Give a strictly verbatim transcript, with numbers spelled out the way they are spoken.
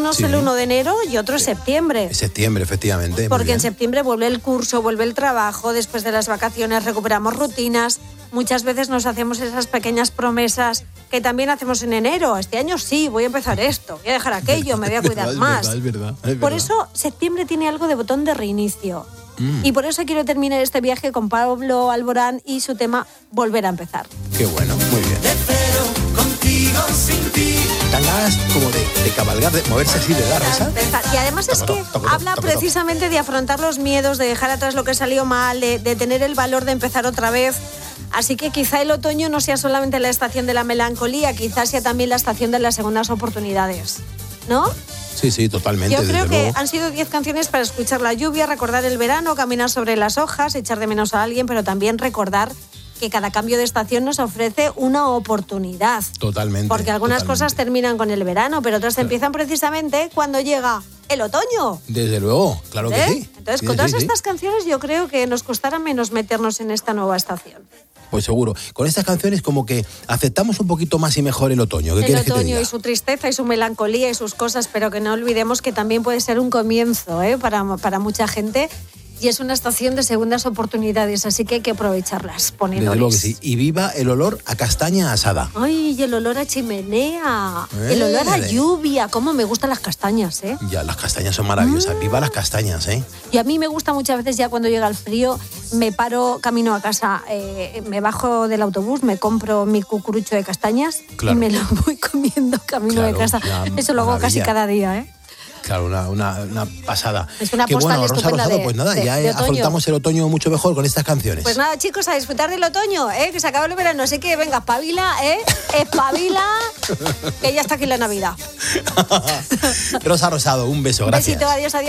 uno Sí. es el uno de enero y otro es septiembre. En septiembre, efectivamente. muy Porque bien. en septiembre vuelve el curso, vuelve el trabajo, después de las vacaciones recuperamos rutinas. Muchas veces nos hacemos esas pequeñas promesas que también hacemos en enero. Este año sí, voy a empezar esto, voy a dejar aquello, me voy a cuidar Es más. verdad, es verdad, es Por verdad. eso septiembre tiene algo de botón de reinicio. Mm. Y por eso quiero terminar este viaje con Pablo Alborán y su tema Volver a empezar. Qué bueno, muy bien. Contigo sin ti. Dan ganas como de, de cabalgar, de moverse así, de dar esa. Y además es que Toco, toco, habla toco, toco. precisamente de afrontar los miedos, de dejar atrás lo que salió mal, de, de tener el valor de empezar otra vez. Así que quizá el otoño no sea solamente la estación de la melancolía, quizás sea también la estación de las segundas oportunidades, ¿no? Sí, sí, totalmente. Yo creo desde que luego. han sido diez canciones para escuchar la lluvia, recordar el verano, caminar sobre las hojas, echar de menos a alguien, pero también recordar que cada cambio de estación nos ofrece una oportunidad. Totalmente. Porque algunas totalmente. cosas terminan con el verano, pero otras empiezan precisamente cuando llega el otoño. Desde luego, claro que ¿Eh? sí. Entonces, Sí, con sí, todas sí. estas canciones yo creo que nos costará menos meternos en esta nueva estación. Pues seguro. Con estas canciones como que aceptamos un poquito más y mejor el otoño. ¿Qué El quieres que te otoño diga? y su tristeza y su melancolía y sus cosas, pero que no olvidemos que también puede ser un comienzo, ¿eh? para, para mucha gente. Y es una estación de segundas oportunidades, así que hay que aprovecharlas, Desde luego que ponedores. sí. Y viva el olor a castaña asada. Ay, y el olor a chimenea, Eh, el olor a de- lluvia, cómo me gustan las castañas, ¿eh? Ya, las castañas son maravillosas. Mm. Viva las castañas, ¿eh? Y a mí me gusta muchas veces ya cuando llega el frío, me paro camino a casa, eh, me bajo del autobús, me compro mi cucurucho de castañas Claro. y me lo voy comiendo camino de Claro, casa. ya, Eso lo hago casi maravilla. cada día, ¿eh? Claro, una, una, una pasada. Es una Qué postal bueno, Rosa estupenda Rosado, de- pues nada, de- ya de eh, otoño. afrontamos el otoño mucho mejor con estas canciones. Pues nada, chicos, a disfrutar del otoño, ¿eh? Que se acaba el verano, así que venga, espabila, ¿eh? Espabila, que ya está aquí la Navidad. Rosa Rosado, un beso, Un gracias. besito, adiós, adiós.